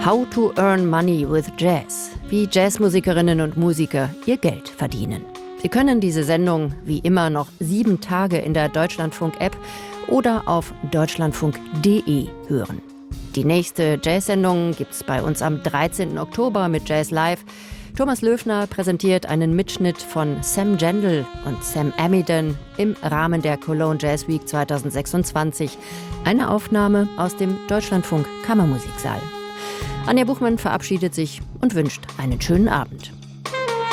How to Earn Money with Jazz. Wie Jazzmusikerinnen und Musiker ihr Geld verdienen. Sie können diese Sendung wie immer noch 7 Tage in der Deutschlandfunk-App oder auf deutschlandfunk.de hören. Die nächste Jazz-Sendung gibt's bei uns am 13. Oktober mit Jazz Live. Thomas Löfner präsentiert einen Mitschnitt von Sam Gendel und Sam Amidon im Rahmen der Cologne Jazz Week 2026. Eine Aufnahme aus dem Deutschlandfunk Kammermusiksaal. Anja Buchmann verabschiedet sich und wünscht einen schönen Abend.